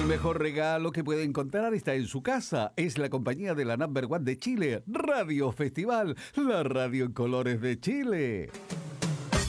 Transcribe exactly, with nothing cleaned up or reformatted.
mejor regalo que puede encontrar está en su casa. Es la compañía de la Number One de Chile, Radio Festival, la radio en colores de Chile.